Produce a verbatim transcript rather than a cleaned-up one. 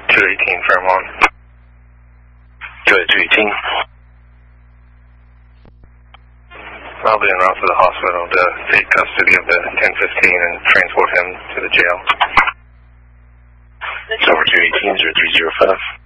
two eighteen Fairmont. Good, two eighteen. I'll be en route to the hospital to take custody of the ten fifteen and transport him to the jail. It's over two eighteen, zero three zero five.